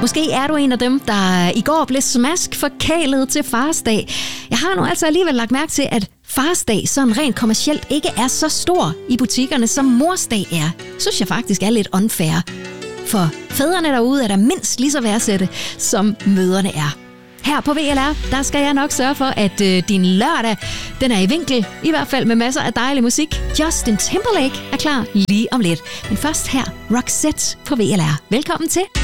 Måske er du en af dem, der i går blev smask forkælet til farsdag. Jeg har nu altså alligevel lagt mærke til, at farsdag sådan rent kommercielt ikke er så stor i butikkerne, som morsdag er. Synes jeg faktisk er lidt unfair. For fædrene derude er der mindst lige så værdsætte, som mødrene er. Her på VLR, der skal jeg nok sørge for, at din lørdag, den er i vinkel. I hvert fald med masser af dejlig musik. Justin Timberlake er klar lige om lidt. Men først her, Roxette på VLR. Velkommen til.